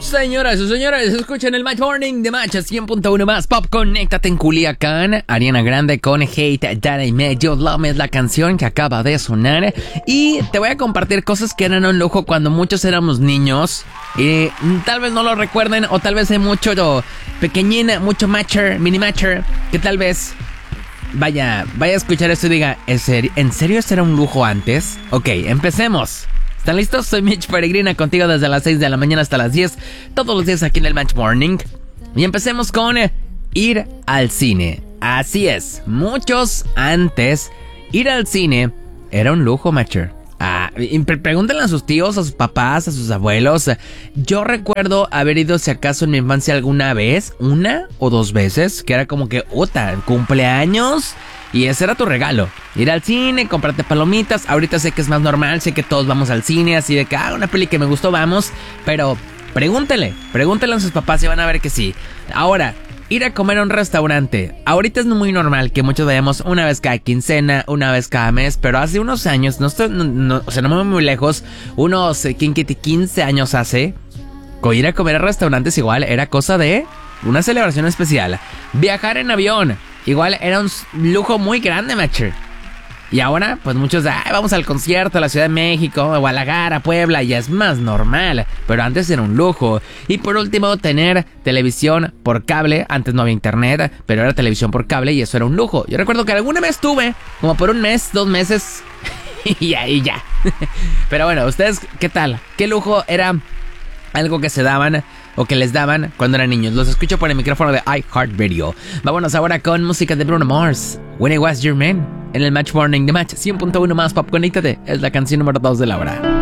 Señoras y señores, escuchen el Match Morning de Match 100.1 más Pop. Conéctate en Culiacán. Ariana Grande con Hate That I Made You Love Me es la canción que acaba de sonar. Y te voy a compartir cosas que eran un lujo cuando muchos éramos niños. Y tal vez no lo recuerden, o tal vez hay mucho pequeñín, mucho matcher, mini matcher, que tal vez vaya a escuchar esto y diga, ¿en serio esto era un lujo antes? Ok, empecemos. ¿Están listos? Soy Mitch Peregrina, contigo desde las 6 de la mañana hasta las 10, todos los días aquí en el Match Morning. Y empecemos con ir al cine. Así es, muchos antes, ir al cine era un lujo, matcher. Pregúntenle a sus tíos, a sus papás, a sus abuelos. Yo recuerdo haber ido, si acaso, en mi infancia alguna vez, una o dos veces, que era como que, cumpleaños, y ese era tu regalo. Ir al cine, comprarte palomitas. Ahorita sé que es más normal, sé que todos vamos al cine, así de que, una peli que me gustó, vamos. Pero pregúntenle a sus papás y van a ver que sí. Ahora, ir a comer a un restaurante. Ahorita es muy normal que muchos vayamos una vez cada quincena, una vez cada mes, pero hace unos años, no me voy muy lejos, unos 15 años hace, ir a comer a restaurantes igual era cosa de una celebración especial. Viajar en avión, igual era un lujo muy grande, matcher. Y ahora, pues muchos, vamos al concierto a la Ciudad de México, a Guadalajara, Puebla, ya es más normal. Pero antes era un lujo. Y por último, tener televisión por cable. Antes no había internet, pero era televisión por cable y eso era un lujo. Yo recuerdo que alguna vez tuve, como por un mes, 2 meses, y ya. Pero bueno, ¿ustedes qué tal? ¿Qué lujo era algo que se daban o que les daban cuando eran niños? Los escucho por el micrófono de iHeartRadio. Vámonos ahora con música de Bruno Mars, When I Was Your Man, en el Match Morning de Match 100.1 más Pop. Conéctate, es la canción número 2 de la hora.